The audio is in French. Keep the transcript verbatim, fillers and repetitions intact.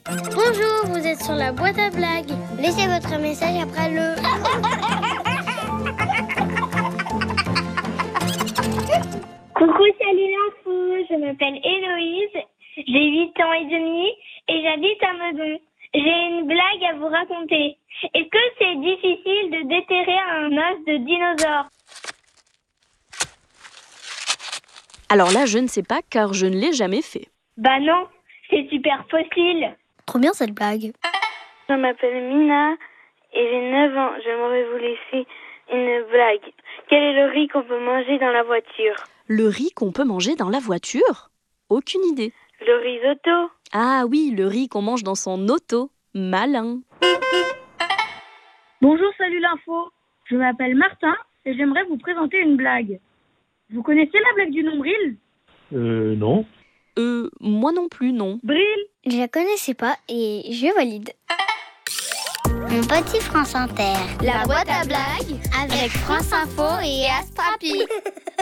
Bonjour, vous êtes sur la boîte à blagues. Laissez votre message après le... Coucou, salut l'info, je m'appelle Héloïse, j'ai huit ans et demi et j'habite à Meudon. J'ai une blague à vous raconter. Est-ce que c'est difficile de déterrer un os de dinosaure? Alors là, je ne sais pas car je ne l'ai jamais fait. Bah non, c'est super facile. Trop bien cette blague. Je m'appelle Mina et j'ai neuf ans. J'aimerais vous laisser une blague. Quel est le riz qu'on peut manger dans la voiture? Le riz qu'on peut manger dans la voiture? Aucune idée. Le risotto. Ah oui, le riz qu'on mange dans son auto. Malin. Bonjour, salut l'info. Je m'appelle Martin et j'aimerais vous présenter une blague. Vous connaissez la blague du nombril? Euh, non. Euh, moi non plus, non. Bril? Je la connaissais pas et je valide. Mon petit France Inter. La boîte à blagues Avec France Info et Astrapi.